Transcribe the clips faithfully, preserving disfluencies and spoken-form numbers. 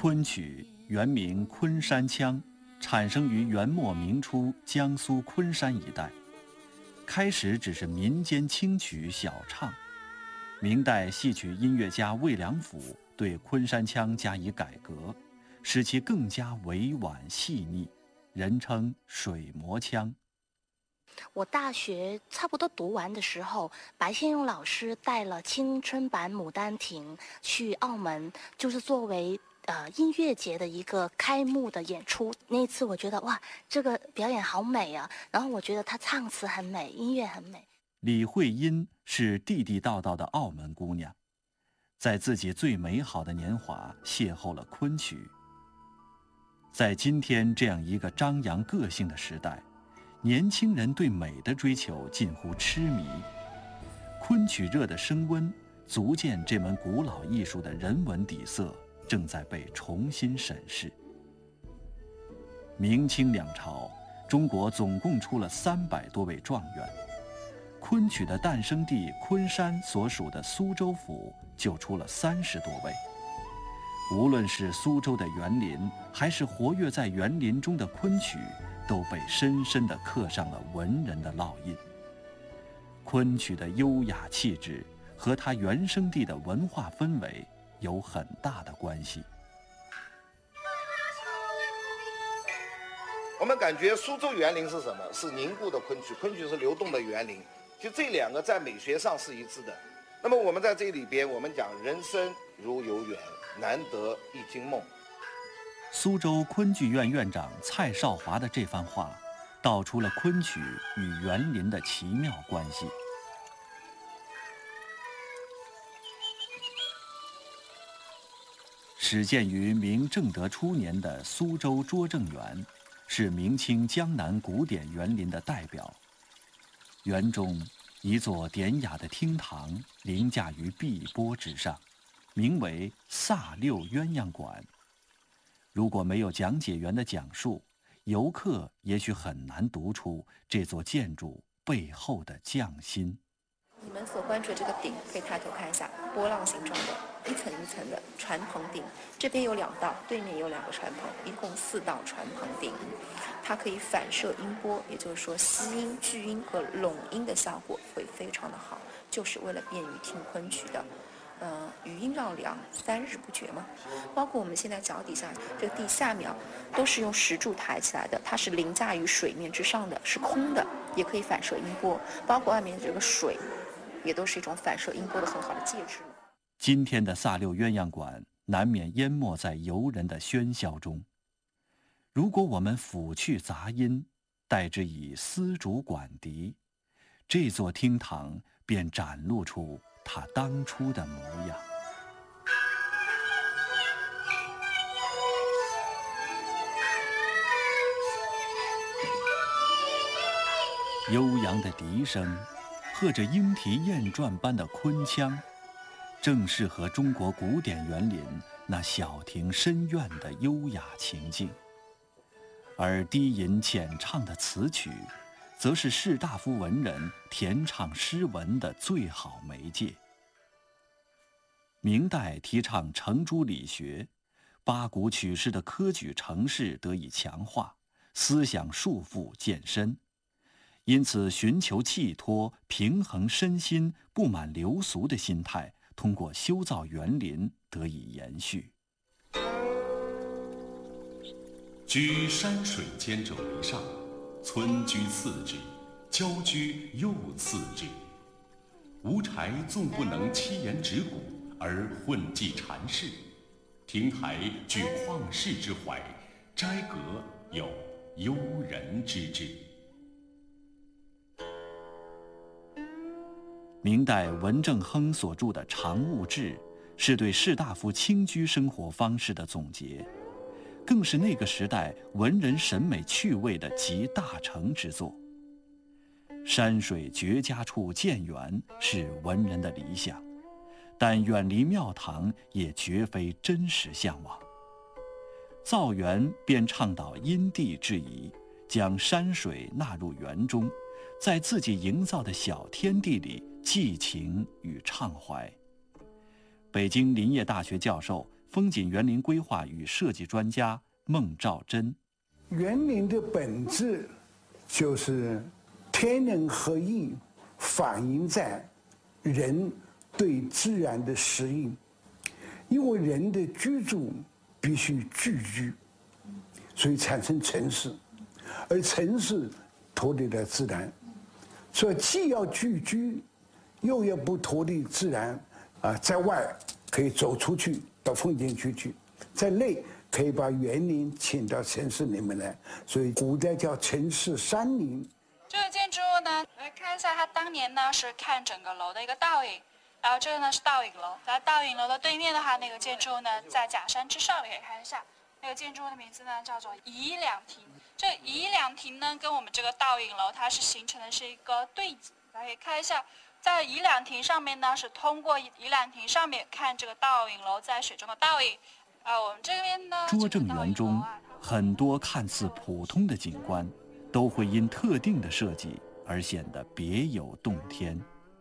昆曲原名昆山腔，产生于元末明初江苏昆山一带。开始只是民间轻曲小唱，明代戏曲音乐家魏良辅对昆山腔加以改革，使其更加委婉细腻，人称水磨腔。 我大学差不多读完的时候，白先勇老师带了青春版《牡丹亭》去澳门，就是作为呃音乐节的一个开幕的演出。那一次我觉得哇，这个表演好美啊！然后我觉得他唱词很美，音乐很美。 李慧英是地地道道的澳门姑娘，在自己最美好的年华邂逅了昆曲。在今天这样一个张扬个性的时代，年轻人对美的追求近乎痴迷，昆曲热的升温，足见这门古老艺术的人文底色正在被重新审视。明清两朝，中国总共出了三百多位状元，昆曲的诞生地昆山所属的苏州府就出了三十多位。无论是苏州的园林，还是活跃在园林中的昆曲，都被深深地刻上了文人的烙印。昆曲的优雅气质和它原生地的文化氛围有很大的关系。 我们感觉苏州园林是什么？是凝固的昆曲，昆曲是流动的园林，就这两个在美学上是一致的。那么我们在这里边，我们讲人生如游园，难得一惊梦。 苏州昆剧院院长蔡少华的这番话，道出了昆曲与园林的奇妙关系。始建于明正德初年的苏州拙政园，是明清江南古典园林的代表。园中一座典雅的厅堂凌驾于碧波之上，名为萨六鸳鸯馆。如果没有讲解员的讲述，游客也许很难读出这座建筑背后的匠心。 你们所关注的这个顶，可以抬头看一下，波浪形状的，一层一层的船棚顶，这边有两道，对面有两个船棚，一共四道船棚顶。它可以反射音波，也就是说吸音、聚音和拢音的效果会非常的好，就是为了便于听昆曲的。呃，余音绕梁，三日不绝嘛。包括我们现在脚底下这个地下面，都是用石柱抬起来的，它是凌驾于水面之上的，是空的，也可以反射音波。包括外面这个水，也都是一种反射音波的很好的介质。 今天的萨六鸳鸯馆难免淹没在游人的喧嚣中。如果我们抚去杂音，代之以丝竹管笛，这座厅堂便展露出它当初的模样。悠扬的笛声，和着莺啼燕转般的昆腔，正适合中国古典园林那小庭深院的优雅情境。而低吟浅唱的词曲，则是士大夫文人填唱诗文的最好媒介。明代提倡程朱理学，八股曲式的科举程式得以强化，思想束缚渐深，因此寻求寄托、平衡身心、不满流俗的心态，通过修造园林得以延续。 居山水间者为上，村居次之，郊居又次之。吴柴纵不能七言指古，而混迹禅室；亭台具旷世之怀，斋阁有幽人之志。 明代文正亨所著的《常务志》，是对士大夫清居生活方式的总结，更是那个时代文人审美趣味的集大成之作。山水绝佳处建园是文人的理想，但远离庙堂也绝非真实向往。造园便倡导因地制宜，将山水纳入园中，在自己营造的小天地里寄情与畅怀。北京林业大学教授、 风景园林规划与设计专家孟兆珍。 园林的本质就是天人合一，反映在人对自然的适应。因为人的居住必须聚居，所以产生城市，而城市脱离了自然，所以既要聚居，又要不脱离自然。啊，在外可以走出去到风景区去，在内可以把园林请到城市里面来，所以古代叫城市山林。 这个建筑物呢，来看一下，它当年呢是看整个楼的一个倒影。然后这个呢是倒影楼，在倒影楼的对面的话，那个建筑呢在假山之上，可以看一下。那个建筑物的名字呢叫做颐两亭。这颐两亭呢跟我们这个倒影楼它是形成的是一个对景，大家可以看一下，在颐两亭上面呢是通过颐两亭上面看这个倒影楼在水中的倒影。啊，我们这边呢， 拙政园中很多看似普通的景观，都会因特定的设计而显得别有洞天。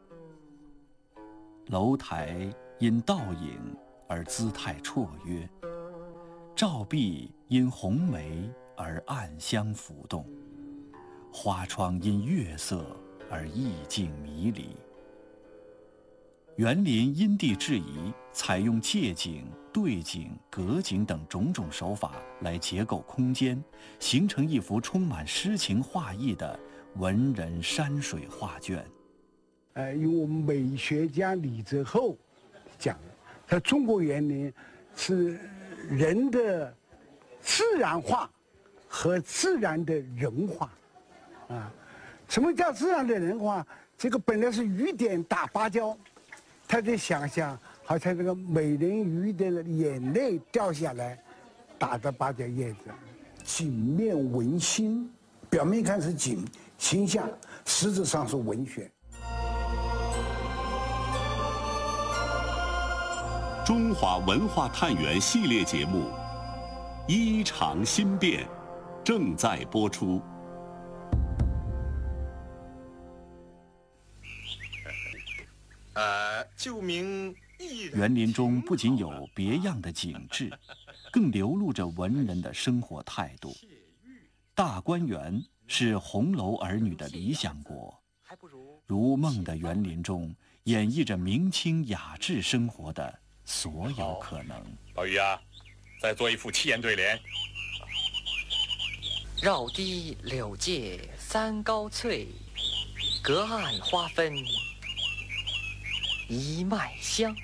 楼台因倒影而姿态绰约，照壁因红梅而暗香浮动，花窗因月色而意境迷离。园林因地制宜，采用借景、对景、隔景等种种手法来结构空间，形成一幅充满诗情画意的文人山水画卷。 呃，因为我们美学家李泽厚讲，他中国园林是人的自然化和自然的人化，啊，什么叫自然的人化？这个本来是雨点打芭蕉，他在想象好像这个美人鱼的眼泪掉下来，打的芭蕉叶子，景面文心，表面看是景形象，实质上是文学。 中华文化探源系列节目《衣裳新变》正在播出。 呃，旧名艺人。 园林中不仅有别样的景致，更流露着文人的生活态度。大观园是红楼儿女的理想国，如梦的园林中演绎着明清雅致生活的所有可能。 宝玉啊，再做一副七言对联。 绕堤柳借三高翠，隔岸花分一脉香。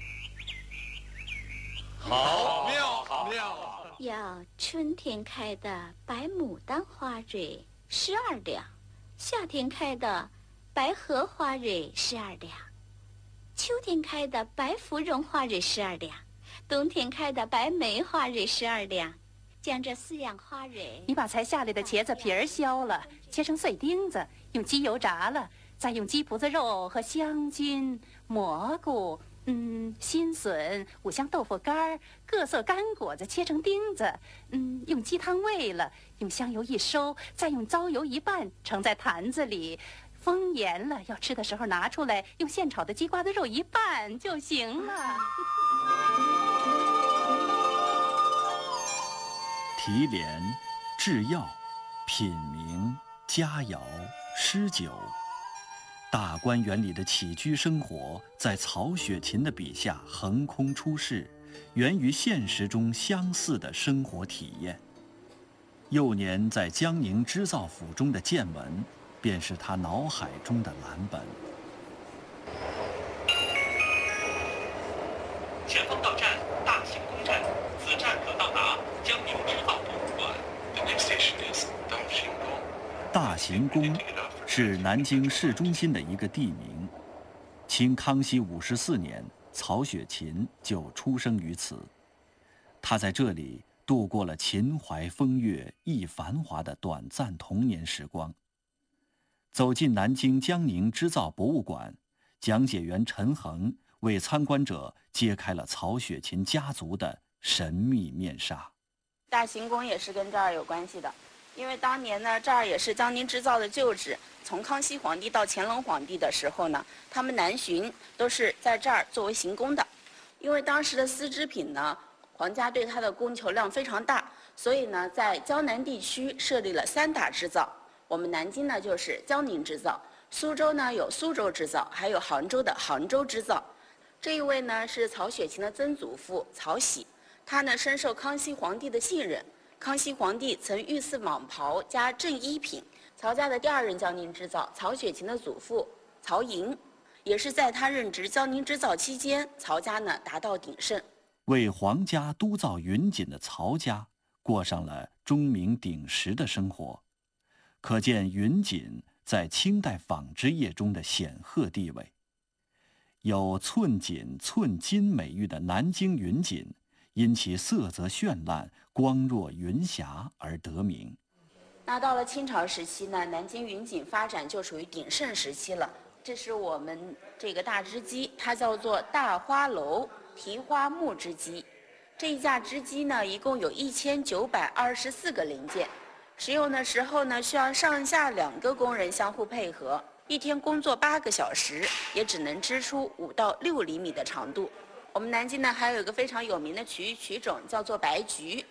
好妙，好妙！ 要春天开的白牡丹花蕊十二两，夏天开的白荷花蕊十二两，秋天开的白芙蓉花蕊十二两，冬天开的白梅花蕊十二两。将这四样花蕊， 你把才下来的茄子皮儿削了，切成碎丁子，用鸡油炸了，再用鸡脯子肉和香菌、蘑菇、嗯，新笋、五香豆腐干、各色干果子切成丁子，嗯，用鸡汤煨了，用香油一收，再用糟油一拌，盛在坛子里。封严了，要吃的时候拿出来，用现炒的鸡瓜子肉一拌就行了。 题联、制药、品茗、佳肴、诗酒，大观园里的起居生活，在曹雪芹的笔下横空出世，源于现实中相似的生活体验。幼年在江宁织造府中的见闻，便是他脑海中的蓝本。 前方到站大行宫站，此站可到达江宁织造博物馆。The next station is 大行宫。 大行宫是南京市中心的一个地名。清康熙五十四年，曹雪芹就出生于此。他在这里度过了秦淮风月亦繁华的短暂童年时光。走进南京江宁织造博物馆，讲解员陈恒为参观者揭开了曹雪芹家族的神秘面纱。 大行宫也是跟这儿有关系的，因为当年呢，这儿也是江宁织造的旧址。从康熙皇帝到乾隆皇帝的时候呢，他们南巡都是在这儿作为行宫的。因为当时的丝织品呢， 皇家对它的供求量非常大，所以呢，在江南地区设立了三大织造。我们南京呢就是江宁织造，苏州呢有苏州织造，还有杭州的杭州织造。这一位呢是曹雪芹的曾祖父曹玺，他呢深受康熙皇帝的信任。康熙皇帝曾御赐蟒袍加正一品。曹家的第二任江宁织造，曹雪芹的祖父曹寅，也是在他任职江宁织造期间，曹家呢达到鼎盛。 为皇家督造云锦的曹家，过上了钟鸣鼎食的生活，可见云锦在清代纺织业中的显赫地位。有寸锦寸金美誉的南京云锦，因其色泽绚烂、光若云霞而得名。 那到了清朝时期呢，南京云锦发展就属于鼎盛时期了。这是我们这个大织机，它叫做大花楼提花木织机。这一架织机呢，一共有一千九百二十四个零件，使用的时候呢，需要上下两个工人相互配合，一天工作八个小时，也只能织出五到六厘米的长度。我们南京呢，还有一个非常有名的曲曲种，叫做白菊。